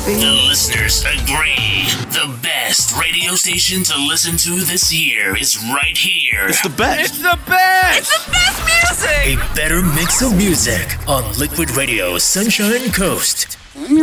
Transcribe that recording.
happy. The listeners agree. The best radio station to listen to this year is right here. It's the best. It's the best. It's the best music. A better mix of music on Liquid Radio Sunshine Coast.